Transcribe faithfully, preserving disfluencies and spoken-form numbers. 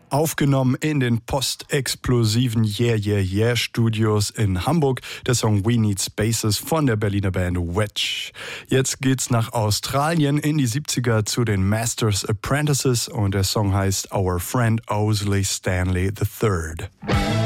Aufgenommen in den postexplosiven Yeah Yeah Yeah Studios in Hamburg. Der Song We Need Spaces von der Berliner Band Wedge. Jetzt geht's nach Australien in die siebziger zu den Masters Apprentices und der Song heißt Our Friend Owsley Stanley the Third.